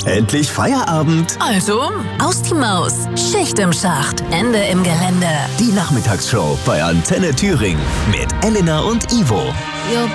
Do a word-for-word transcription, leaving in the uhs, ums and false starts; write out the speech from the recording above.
Endlich Feierabend. Also, aus die Maus. Schicht im Schacht. Ende im Gelände. Die Nachmittagsshow bei Antenne Thüringen mit Elena und Ivo. Jo,